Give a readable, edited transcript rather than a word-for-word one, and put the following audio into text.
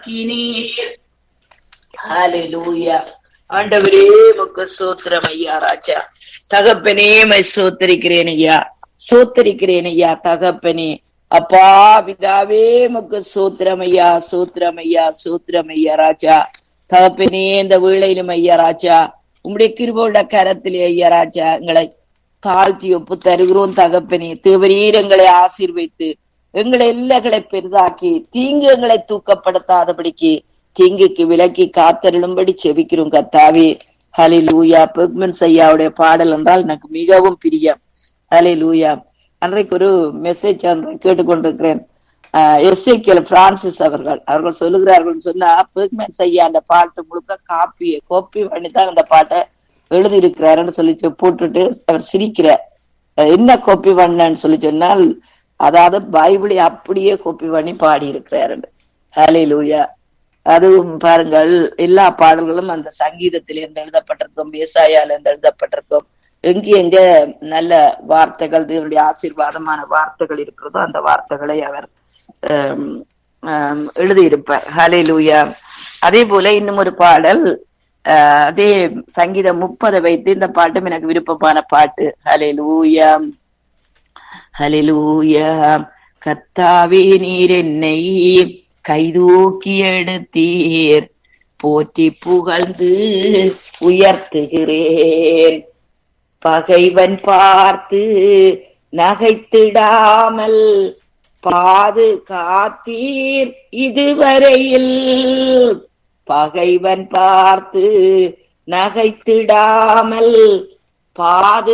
ஹalleluya. ஆண்டவரே உமக்கு ஸ்தோத்திரம் ஐயா ராஜா. தகப்பனே மை ஸ்தோத்திரிக்கிறேன் ஐயா, ஸ்தோத்திரிக்கிறேன் ஐயா தகப்பனே. அப்பா பிதாவே உமக்கு ஸ்தோத்திரம் ஐயா, ஸ்தோத்திரம் ஐயா, ஸ்தோத்திரம் ஐயா ராஜா. தகப்பனே இந்த வேளையிலும் ஐயா ராஜா உம்முடைய கிருபையுள்ள கரத்திலே ஐயா ராஜா எங்களை தாழ்த்தி ஒப்பு தருகிறோம் தகப்பனே. தேவரீர் எங்களை ஆசீர்வைத்து எங்களை எல்லைகளை பெரிதாக்கி தீங்கு எங்களை தூக்கப்படுத்தாதபடிக்கு தீங்குக்கு விலக்கி காத்தருளும்படி செபிக்கிறோம் கர்த்தாவே. ஹல்லேலூயா. பெர்க்மன்ஸ் ஐயாவுடைய பாடல் என்றால் எனக்கு மிகவும் பிரியம். ஹல்லேலூயா. அன்றைக்கு ஒரு மெசேஜ் கேட்டுக்கொண்டிருக்கிறேன். எஸ்ஐகேல் பிரான்சிஸ் அவர்கள் சொல்லுகிறார்கள் சொன்னா, பெர்க்மன்ஸ் ஐயா அந்த பாட்டு முழுக்க காப்பி பண்ணிதான் அந்த பாட்டை எழுதி இருக்கிறாருன்னு சொல்லி போட்டுட்டு அவர் சிரிக்கிறார். என்ன காப்பி பண்ணான்னு சொல்லி சொன்னால், அதாவது பைபிளை அப்படியே காப்பி பண்ணி பாடி இருக்கிறாரு. ஹல்லேலூயா. அதுவும் பாருங்கள், எல்லா பாடல்களும் அந்த சங்கீதத்தில் இருந்து எழுதப்பட்டிருக்கும், ஏசாயால இருந்து எழுதப்பட்டிருக்கும். எங்க நல்ல வார்த்தைகள், தேவனுடைய ஆசீர்வாதமான வார்த்தைகள் இருக்கிறதோ அந்த வார்த்தைகளை அவர் எழுதியிருப்பார். ஹல்லேலூயா. அதே போல இன்னும் ஒரு பாடல், அதே சங்கீதம் 30 வைத்து இந்த பாட்டும் எனக்கு விருப்பமான பாட்டு. ஹல்லேலூயா, ஹல்லேலூயா. கர்த்தாவே நீர் என்னை கைதூக்கி எடுத்தீர், போற்றி புகழ்ந்து உயர்த்துகிறேன். பகைவன் பார்த்து நகைத்திடாமல் பாதுகாத்தீர் இதுவரையில். பகைவன் பார்த்து நகைத்திடாமல் பாது